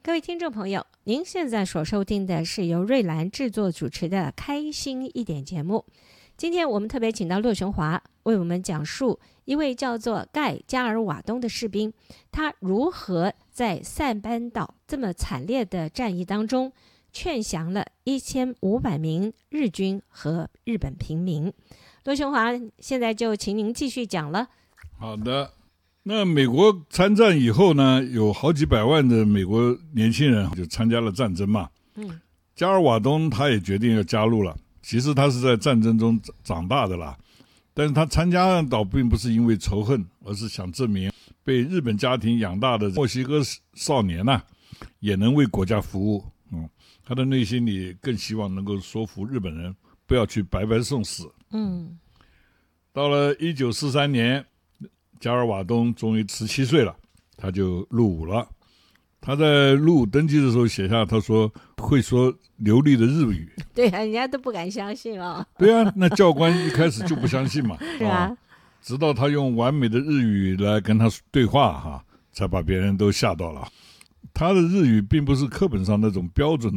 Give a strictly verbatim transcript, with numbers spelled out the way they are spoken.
各位听众朋友，您现在所收听的是由瑞兰制作主持的开心一点节目。今天我们特别请到骆雄华为我们讲述一位叫做盖加尔瓦东的士兵，他如何在塞班岛这么惨烈的战役当中劝降了一千五百名日军和日本平民。骆雄华，现在就请您继续讲了。 好的，那美国参战以后呢，有好几百万的美国年轻人就参加了战争嘛。嗯，加尔瓦东他也决定要加入了。其实他是在战争中长大的啦，但是他参加倒并不是因为仇恨，而是想证明被日本家庭养大的墨西哥少年呐、啊，也能为国家服务。嗯，他的内心里更希望能够说服日本人不要去白白送死。嗯，到了一九四三年，加尔瓦东终于十七岁了，他就入伍了。他在入伍登记的时候写下，他说会说流利的日语。 对啊，人家都不敢相信哦。 对啊，那教官一开始就不相信嘛。 是啊、哦， 直到他用完美的日语来跟他对话哈，才把别人都吓到了。他的日语并不是课本上那种标准的